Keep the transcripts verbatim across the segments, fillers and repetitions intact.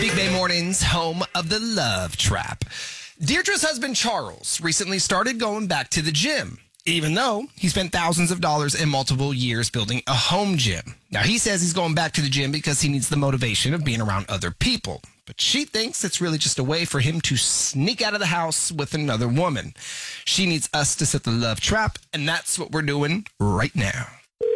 Big Bay Mornings, home of the Love Trap. Deirdre's husband, Charles, recently started going back to the gym, even though he spent thousands of dollars in multiple years building a home gym. Now, he says he's going back to the gym because he needs the motivation of being around other people. But she thinks it's really just a way for him to sneak out of the house with another woman. She needs us to set the love trap, and that's what we're doing right now.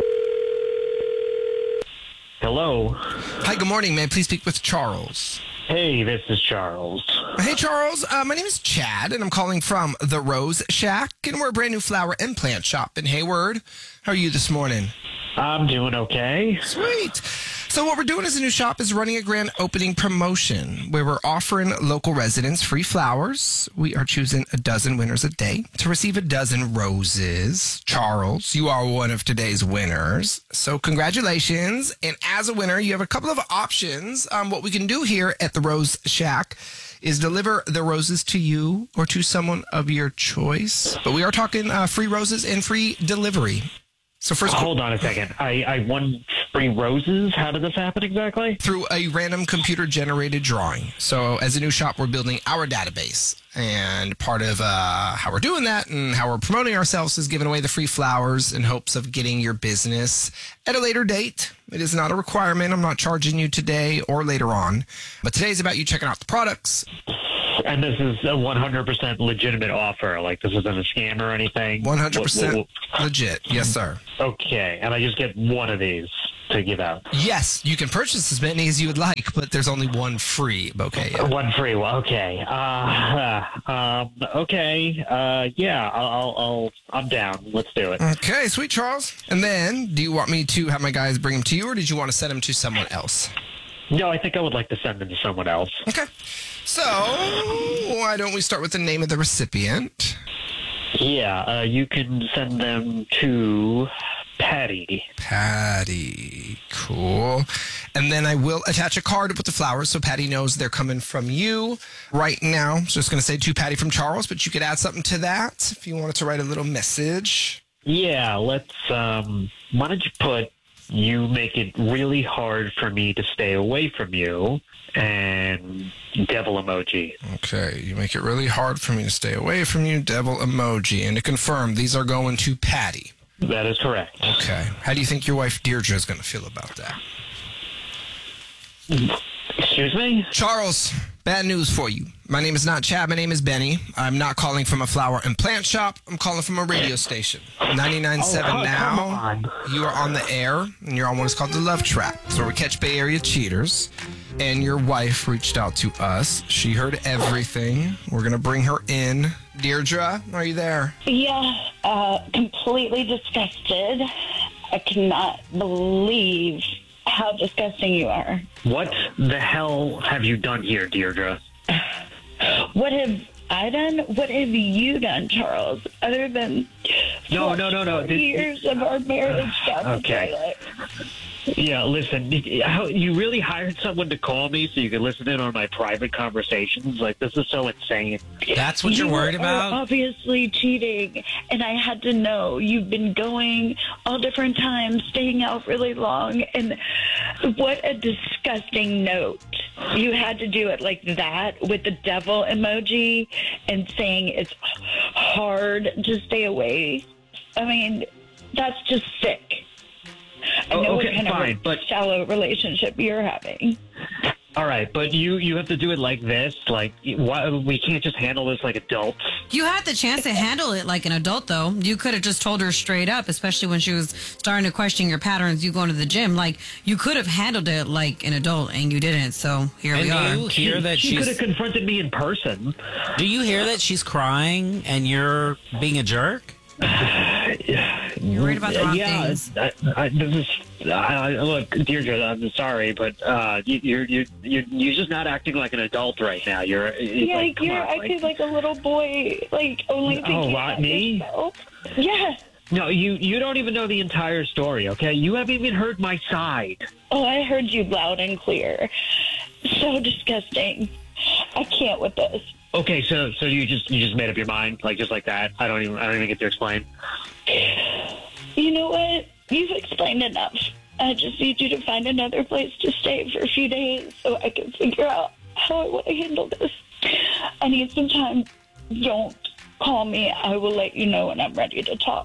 Hello. Hi, good morning. May I please speak with Charles? Hey, this is Charles. Hey, Charles. Uh, my name is Chad, and I'm calling from the Rose Shack, and we're a brand new flower and plant shop in Hayward. How are you this morning? I'm doing okay. Sweet. So what we're doing as a new shop is running a grand opening promotion where we're offering local residents free flowers. We are choosing a dozen winners a day to receive a dozen roses. Charles, you are one of today's winners. So congratulations. And as a winner, you have a couple of options. Um, what we can do here at the Rose Shack is deliver the roses to you or to someone of your choice. But we are talking uh, free roses and free delivery. So first, hold on a second. I, I won free roses. How did this happen exactly? Through a random computer-generated drawing. So as a new shop, we're building our database. And part of uh, how we're doing that and how we're promoting ourselves is giving away the free flowers in hopes of getting your business at a later date. It is not a requirement. I'm not charging you today or later on. But today is about you checking out the products. And this is a one hundred percent legitimate offer. Like, this isn't a scam or anything? one hundred percent what, what, legit. Yes, sir. Okay. And I just get one of these to give out? Yes. You can purchase as many as you would like, but there's only one free bouquet. Yeah. One free. Well, okay. Uh, um, okay. Uh, yeah, I'll, I'll, I'll, I'm down. Let's do it. Okay. Sweet, Charles. And then, do you want me to have my guys bring them to you, or did you want to send them to someone else? No, I think I would like to send them to someone else. Okay. So, why don't we start with the name of the recipient? Yeah, uh, you can send them to Patty. Patty. Cool. And then I will attach a card with the flowers so Patty knows they're coming from you right now. I'm just going to say to Patty from Charles, but you could add something to that if you wanted to write a little message. Yeah, let's, um, why don't you put, you make it really hard for me to stay away from you, and devil emoji. Okay, you make it really hard for me to stay away from you, devil emoji. And to confirm, these are going to Patty. That is correct. Okay. How do you think your wife Deirdre is going to feel about that? Excuse me? Charles, bad news for you. My name is not Chad. My name is Benny. I'm not calling from a flower and plant shop. I'm calling from a radio station. ninety-nine point seven oh, now. You are on the air, and you're on what is called the Love Trap. So we catch Bay Area cheaters. And your wife reached out to us. She heard everything. We're going to bring her in. Deirdre, are you there? Yeah, uh, completely disgusted. I cannot believe how disgusting you are. What the hell have you done here, Deirdre? What have I done? What have you done, Charles? Other than no, no, no, no. Did, years of our marriage down the okay. toilet. Yeah, listen, you really hired someone to call me so you could listen in on my private conversations? Like, this is so insane. That's what you're you worried about? Are obviously cheating, and I had to know. You've been going all different times, staying out really long, and what a disgusting note. You had to do it like that with the devil emoji and saying it's hard to stay away. I mean, that's just sick. I know oh, okay, what kind fine, of but shallow relationship you're having. All right, but you, you have to do it like this. Like, why, we can't just handle this like adults. You had the chance to handle it like an adult, though. You could have just told her straight up, especially when she was starting to question your patterns, you going to the gym. Like, you could have handled it like an adult, and you didn't. So here and we are. Do you hear she, that she she's, could have confronted me in person. Do you hear that she's crying and you're being a jerk? You're worried about the wrong yeah, things. I, I, this is, I, I, look, Deirdre, I'm sorry, but uh, you, you're you're you're you're just not acting like an adult right now. You're yeah, like, you're on, acting like, like a little boy, like only oh, thinking what, about me? yourself. Yeah. No, you you don't even know the entire story. Okay, you haven't even heard my side. Oh, I heard you loud and clear. So disgusting. I can't with this. Okay, so so you just you just made up your mind, like just like that. I don't even I don't even get to explain. You know what? You've explained enough. I just need you to find another place to stay for a few days so I can figure out how I want to handle this. I need some time. Don't call me. I will let you know when I'm ready to talk.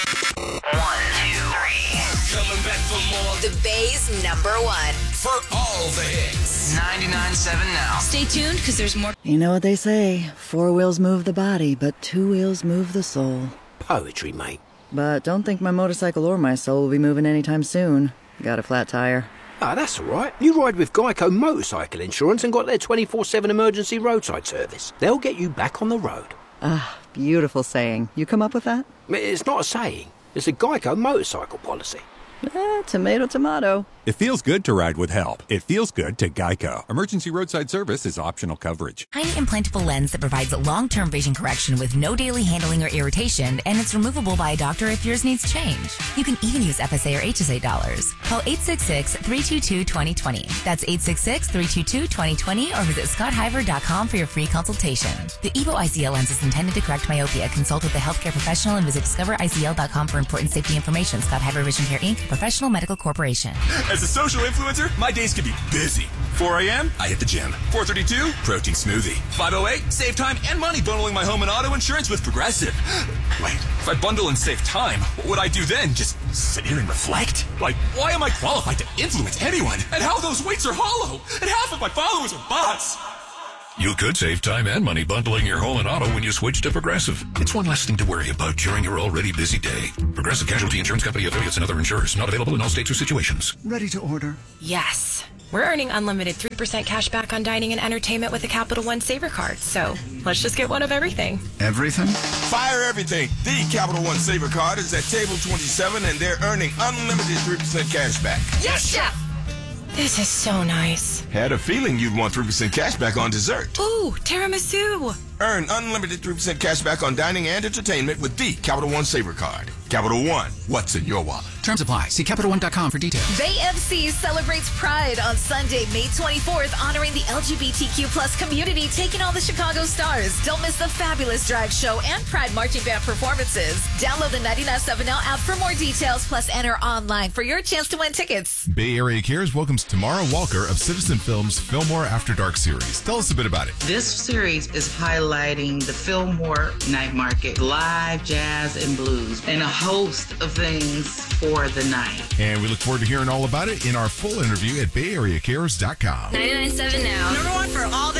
One, two, three. Coming back for more. The Bay's number one. For all the hits. ninety-nine point seven now. Stay tuned, because there's more. You know what they say, four wheels move the body, but two wheels move the soul. Poetry, mate. But don't think my motorcycle or my soul will be moving anytime soon. Got a flat tire. Ah, that's all right. You ride with Geico Motorcycle Insurance and got their twenty-four seven emergency roadside service. They'll get you back on the road. Ah, beautiful saying. You come up with that? It's not a saying. It's a Geico motorcycle policy. Eh, tomato, tomato. It feels good to ride with help. It feels good to Geico. Emergency roadside service is optional coverage. Tiny implantable lens that provides long-term vision correction with no daily handling or irritation, and it's removable by a doctor if yours needs change. You can even use F S A or H S A dollars. Call eight six six, three two two, two zero two zero. That's eight six six, three two two, two zero two zero or visit scott hiver dot com for your free consultation. The Evo I C L lens is intended to correct myopia. Consult with a healthcare professional and visit discover I C L dot com for important safety information. Scott Hiver Vision Care, Incorporated, Professional Medical Corporation. As a social influencer, my days can be busy. four a.m., I hit the gym. four thirty-two, protein smoothie. five oh eight, save time and money bundling my home and auto insurance with Progressive. Wait, if I bundle and save time, what would I do then? Just sit here and reflect? Like, why am I qualified to influence anyone? And how those weights are hollow? And half of my followers are bots. You could save time and money bundling your home and auto when you switch to Progressive. It's one less thing to worry about during your already busy day. Progressive Casualty Insurance Company, affiliates, and other insurers. Not available in all states or situations. Ready to order? Yes. We're earning unlimited three percent cash back on dining and entertainment with the Capital One Saver Card. So let's just get one of everything. Everything? Fire everything. The Capital One Saver Card is at table twenty-seven, and they're earning unlimited three percent cash back. Yes, Chef! This is so nice. Had a feeling you'd want three percent cash back on dessert. Ooh, tiramisu. Earn unlimited three percent cash back on dining and entertainment with the Capital One Saver Card. Capital One, what's in your wallet? Terms apply. See Capital One dot com for details. Bay M C celebrates Pride on Sunday, May twenty-fourth, honoring the L G B T Q plus community, taking on the Chicago Stars. Don't miss the fabulous drag show and Pride marching band performances. Download the ninety-nine point seven Now app for more details, plus enter online for your chance to win tickets. Bay Area Cares welcomes Tamara Walker of Citizen Films' Fillmore After Dark series. Tell us a bit about it. This series is highlighting the Fillmore night market, live jazz and blues, and a host of things for the night. And we look forward to hearing all about it in our full interview at bay area cares dot com. ninety-nine point seven Now. Number one for all the